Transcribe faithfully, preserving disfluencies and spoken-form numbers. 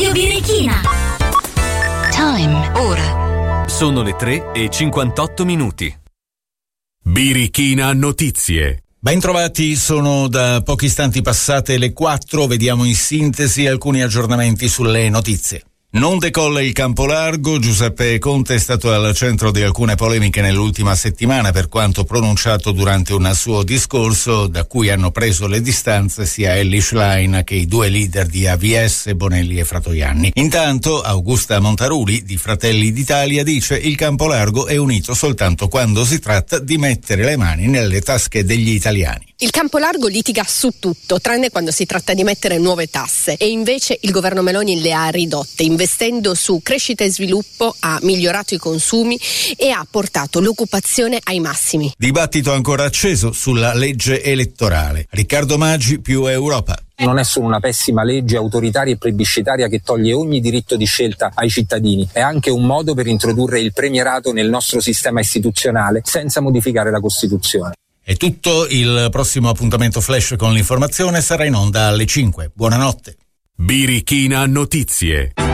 Radio Birichina. Time. Ora. Sono le tre e cinquantotto minuti. Birichina Notizie. Bentrovati, sono da pochi istanti passate le quattro, vediamo in sintesi alcuni aggiornamenti sulle notizie. Non decolla il campo largo. Giuseppe Conte è stato al centro di alcune polemiche nell'ultima settimana per quanto pronunciato durante un suo discorso da cui hanno preso le distanze sia Elly Schlein che i due leader di A V S, Bonelli e Fratoianni. Intanto Augusta Montaruli di Fratelli d'Italia dice: il campo largo è unito soltanto quando si tratta di mettere le mani nelle tasche degli italiani. Il campo largo litiga su tutto, tranne quando si tratta di mettere nuove tasse, e invece il governo Meloni le ha ridotte, investendo su crescita e sviluppo, ha migliorato i consumi e ha portato l'occupazione ai massimi. Dibattito ancora acceso sulla legge elettorale. Riccardo Maggi, più Europa. Non è solo una pessima legge autoritaria e plebiscitaria che toglie ogni diritto di scelta ai cittadini, è anche un modo per introdurre il premierato nel nostro sistema istituzionale senza modificare la Costituzione. È tutto, il prossimo appuntamento flash con l'informazione sarà in onda alle cinque. Buonanotte. Birichina Notizie.